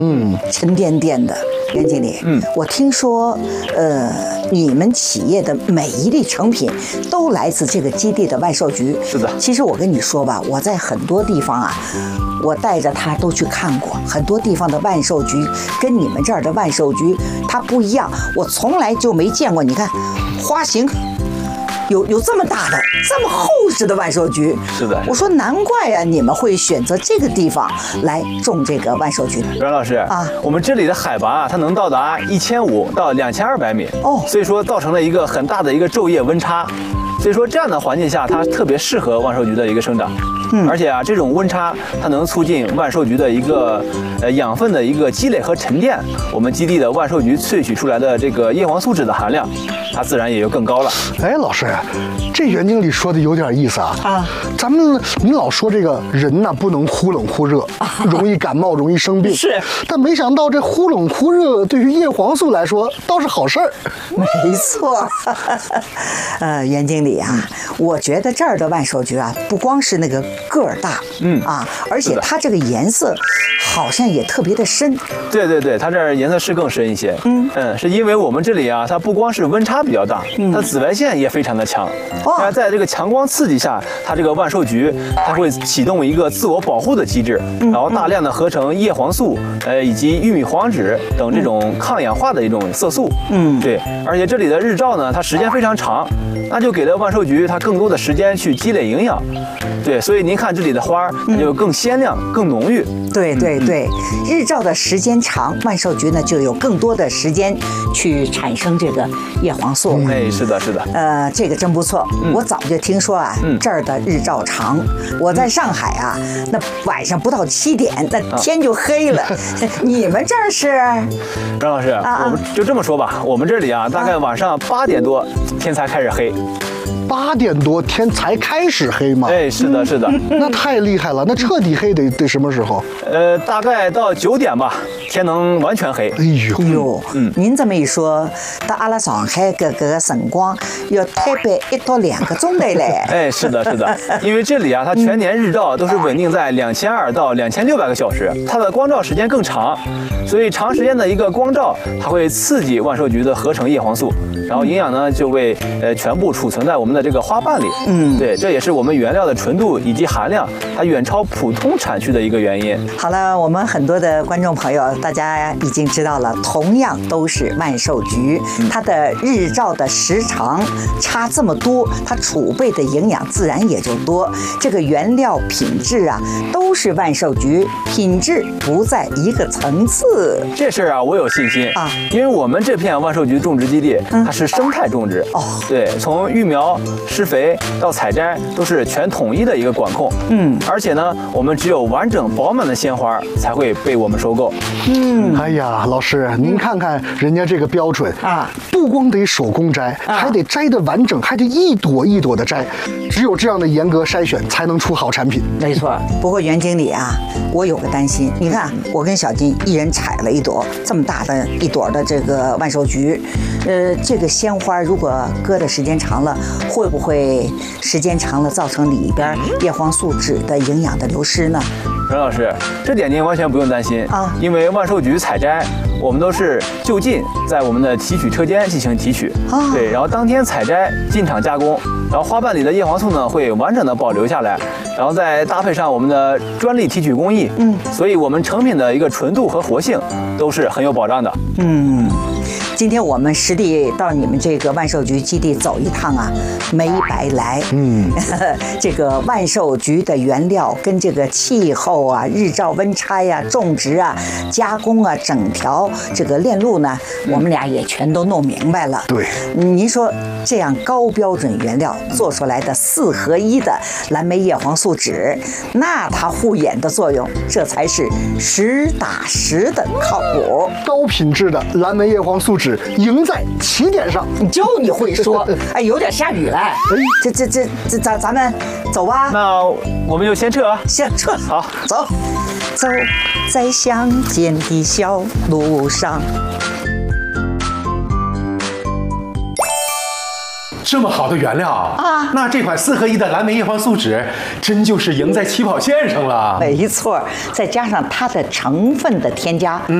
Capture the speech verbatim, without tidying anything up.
嗯， 沉甸甸的。袁经理， 嗯， 我听说，呃，你们企业的每一粒成品都来自这个基地的万寿菊。 是的。 其实我跟你说吧，我在很多地方啊，我带着它都去看过，很多地方的万寿菊跟你们这儿的万寿菊它不一样，我从来就没见过。你看，花型。有有这么大的、这么厚实的万寿菊， 是的。 我说难怪呀、啊，你们会选择这个地方来种这个万寿菊。 阮老师啊，我们这里的海拔啊，它能到达一千五到两千二百米哦，所以说造成了一个很大的一个昼夜温差。所以说这样的环境下，它特别适合万寿菊的一个生长。嗯，而且啊，这种温差它能促进万寿菊的一个呃养分的一个积累和沉淀，我们基地的万寿菊萃取出来的这个叶黄素酯的含量，它自然也就更高了。 哎，老师，这袁经理说的有点意思啊。啊，咱们您老说这个人呢不能忽冷忽热，容易感冒，容易生病。 是， 但没想到这忽冷忽热对于叶黄素来说倒是好事儿。 没错。呃，袁经理啊，我觉得这儿的万寿菊啊，不光是那个个儿大，嗯啊，而且它这个颜色好像也特别的深。 对对对，它这儿颜色是更深一些。嗯嗯，是因为我们这里啊，它不光是温差比较大，嗯、它紫外线也非常的强。哦，那在这个强光刺激下，它这个万寿菊它会启动一个自我保护的机制，嗯、然后大量的合成叶黄素，呃以及玉米黄酯等这种抗氧化的一种色素。嗯，对，而且这里的日照呢，它时间非常长，那就给了万寿菊它更多的时间去积累营养。对，所以您看这里的花它就更鲜亮、更浓郁。 对对对，日照的时间长，万寿菊呢就有更多的时间去产生这个叶黄素。 哎，是的，是的。 呃，这个真不错。嗯、我早就听说啊，嗯、这儿的日照长。我在上海啊，那晚上不到七点，那天就黑了。啊、你们这儿是？ 张老师，啊、我们就这么说吧，我们这里啊，大概晚上八点多天才开始黑。 八点多天才开始黑吗？ 哎，是的，是的， 那太厉害了。那彻底黑得得什么时候？ 呃，大概到九点吧，天能完全黑。 哎呦， 哟，嗯，您这么一说，到阿拉上海这个辰光要特别一到两个钟头嘞。 哎，是的，是的，因为这里啊，它全年日照都是稳定在两千二到两千六百个小时，它的光照时间更长，所以长时间的一个光照，它会刺激万寿菊的合成叶黄素，然后营养呢就被呃全部储存在我们的这个花瓣里。嗯，对，这也是我们原料的纯度以及含量，它远超普通产区的一个原因。 好了，我们很多的观众朋友，大家已经知道了，同样都是万寿菊，它的日照的时长差这么多，它储备的营养自然也就多。这个原料品质啊，都是万寿菊，品质不在一个层次。 这事儿啊，我有信心啊，因为我们这片万寿菊种植基地，它是生态种植哦，对，从育苗、施肥到采摘都是全统一的一个管控。嗯，而且呢，我们只有完整饱满的鲜花才会被我们收购。 嗯，哎呀，老师，您看看人家这个标准啊，不光得手工摘，还得摘得完整，还得一朵一朵的摘，只有这样的严格筛选，才能出好产品。 没错。不过袁经理啊，我有个担心，你看我跟小金一人采了一朵这么大的一朵的这个万寿菊，呃，这个鲜花如果搁的时间长了，会不会时间长了造成里边叶黄素酯的营养的流失呢？ 任老师，这点您完全不用担心啊，因为万寿菊采摘，我们都是就近在我们的提取车间进行提取，啊、对，然后当天采摘进场加工，然后花瓣里的叶黄素呢会完整的保留下来，然后再搭配上我们的专利提取工艺，嗯，所以我们成品的一个纯度和活性都是很有保障的。 嗯。今天我们实地到你们这个万寿菊基地走一趟啊，没白来。嗯，这个万寿菊的原料跟这个气候啊、日照温差呀、种植啊、加工啊、整条这个链路呢，我们俩也全都弄明白了。 对， 您说这样高标准原料做出来的四合一的蓝莓叶黄素酯，那它护眼的作用，这才是实打实的靠谱。 高品质的蓝莓叶黄素酯。赢在起点上， 就你会说，哎，有点下雨了，哎，这这这这咱咱们走吧。 那我们就先撤啊， 先撤， 好， 走，走在乡间的小路上。 这么好的原料啊，那这款四合一的蓝莓叶黄素酯真就是赢在起跑线上了。 没错，再加上它的成分的添加，嗯。